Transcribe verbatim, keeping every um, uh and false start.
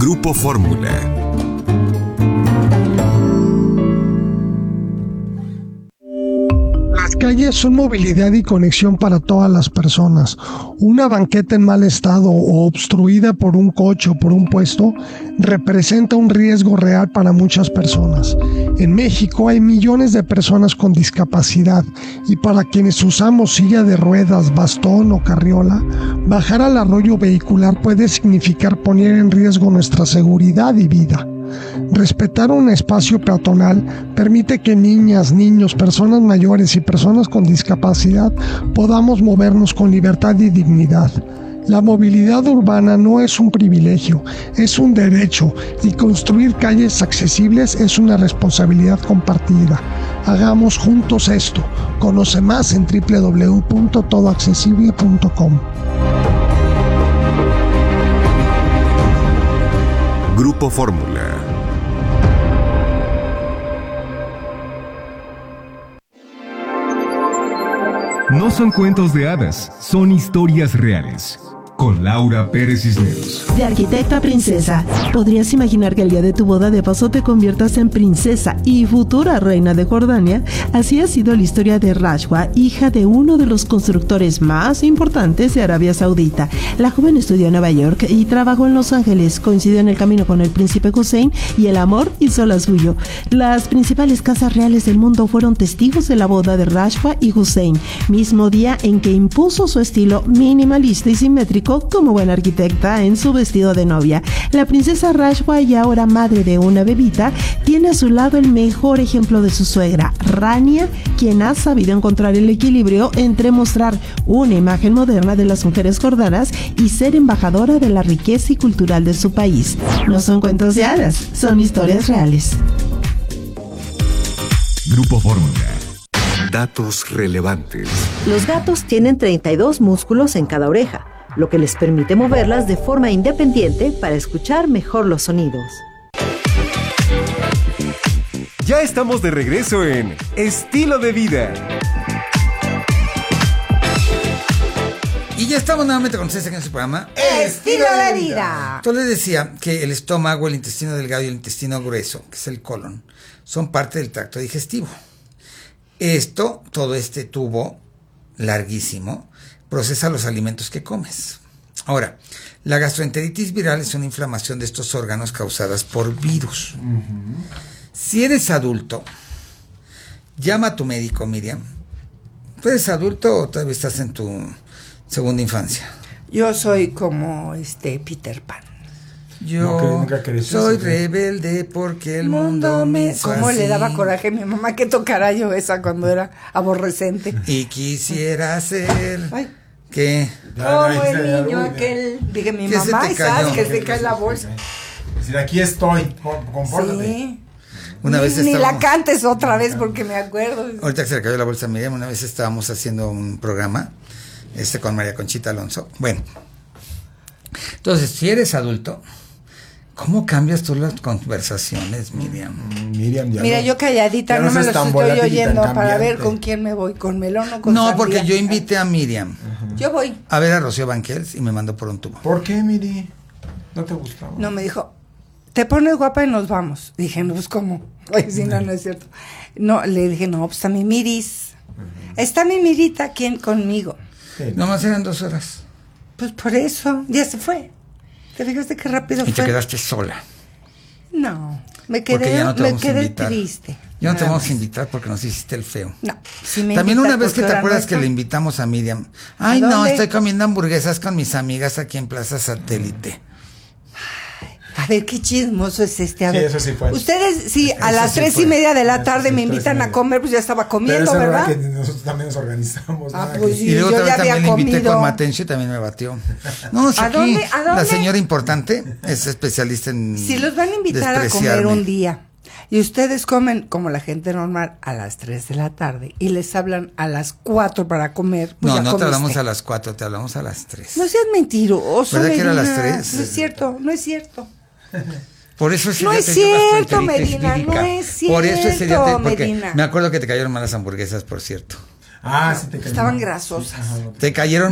Grupo Fórmula. Las calles son movilidad y conexión para todas las personas. Una banqueta en mal estado o obstruida por un coche o por un puesto representa un riesgo real para muchas personas. En México hay millones de personas con discapacidad y para quienes usamos silla de ruedas, bastón o carriola, bajar al arroyo vehicular puede significar poner en riesgo nuestra seguridad y vida. Respetar un espacio peatonal permite que niñas, niños, personas mayores y personas con discapacidad podamos movernos con libertad y dignidad. La movilidad urbana no es un privilegio, es un derecho, y construir calles accesibles es una responsabilidad compartida. Hagamos juntos esto. Conoce más en doble u doble u doble u punto todo accesible punto com. Grupo Fórmula. No son cuentos de hadas, son historias reales. Con Laura Pérez Cisneros. De arquitecta a princesa, ¿podrías imaginar que el día de tu boda de paso te conviertas en princesa y futura reina de Jordania? Así ha sido la historia de Rashwa, hija de uno de los constructores más importantes de Arabia Saudita. La joven estudió en Nueva York y trabajó en Los Ángeles, coincidió en el camino con el príncipe Hussein y el amor hizo la suyo. Las principales casas reales del mundo fueron testigos de la boda de Rashwa y Hussein, mismo día en que impuso su estilo minimalista y simétrico como buena arquitecta en su vestido de novia. La princesa Rashwa, y ahora madre de una bebita, tiene a su lado el mejor ejemplo de su suegra, Rania, quien ha sabido encontrar el equilibrio entre mostrar una imagen moderna de las mujeres jordanas y ser embajadora de la riqueza y cultural de su país. No son cuentos de hadas, son historias reales. Grupo Fórmula. Datos relevantes. Los gatos tienen treinta y dos músculos en cada oreja, lo que les permite moverlas de forma independiente para escuchar mejor los sonidos. Ya estamos de regreso en Estilo de Vida. Y ya estamos nuevamente con ustedes aquí en su programa Estilo de Vida. Yo les decía que el estómago, el intestino delgado y el intestino grueso, que es el colon, son parte del tracto digestivo. Esto, todo este tubo larguísimo, procesa los alimentos que comes. Ahora, la gastroenteritis viral es una inflamación de estos órganos causadas por virus. Uh-huh. Si eres adulto, llama a tu médico, Miriam. ¿Tú eres adulto o todavía estás en tu segunda infancia? Yo soy como este Peter Pan. Yo no, soy rebelde porque el mundo me hizo ¿Cómo así? Le daba coraje a mi mamá que tocara yo esa cuando era aborrecente? Y quisiera ser... Ay. ¿Qué? Como el niño aquel. Dije, mi mamá, y sabes que se cae la bolsa. Es decir, aquí estoy, compórtate. Sí. Una ni, vez ni estábamos... la cantes otra vez porque me acuerdo. Ahorita que se le cayó la bolsa a Miriam, una vez estábamos haciendo un programa este con María Conchita Alonso. Bueno, entonces, si eres adulto, ¿cómo cambias tú las conversaciones, Miriam? Miriam ya Mira, no, yo calladita, no, no me lo estoy oyendo para ver con quién me voy, con melón o con No, sandía. porque yo invité a Miriam. Uh-huh. Yo voy. A ver a Rocío Banquels y me mandó por un tubo. ¿Por qué, Miri? ¿No te gustaba? No, me dijo, te pones guapa y nos vamos. Dije, no, pues, ¿cómo? Ay, sí, no, no es cierto. No, le dije, no, pues está mi Miris. Uh-huh. Está mi Mirita aquí conmigo. Sí. Nomás eran dos horas. Pues por eso, ya se fue. ¿Te fijaste qué rápido y fue? Y te quedaste sola. No, me quedé, ya no me quedé triste. Ya no te vamos a invitar porque nos hiciste el feo. No, si me También una vez que te acuerdas no que le invitamos a Miriam. Ay, ¿a no, estoy comiendo hamburguesas con mis amigas aquí en Plaza Satélite. A ver, qué chismoso es este. A ver. Sí, eso sí fue. Ustedes, sí, a eso las sí tres fue. y media de la Eso tarde sí, me invitan a comer, pues ya estaba comiendo, pero ¿verdad? Que nosotros también nos organizamos. Ah, ¿verdad? pues sí, y luego yo ya también había le invité comido. con Matencio y también me batió. No, si ¿A aquí dónde? ¿A dónde? La señora importante es especialista en Si los van a invitar a comer un día y ustedes comen como la gente normal a las tres de la tarde y les hablan a las cuatro para comer, pues no, ya no comiste. te hablamos a las cuatro, te hablamos a las tres. No seas mentiroso, ¿Verdad que era a las Medina? tres? No es cierto, no es cierto. Por eso ese No día es te dio cierto, gastroenteritis Medina, vírica. no es cierto, Por eso ese día te, porque Medina. me acuerdo que te cayeron malas hamburguesas, por cierto. Ah, sí te cayeron. Estaban grasosas. Te cayeron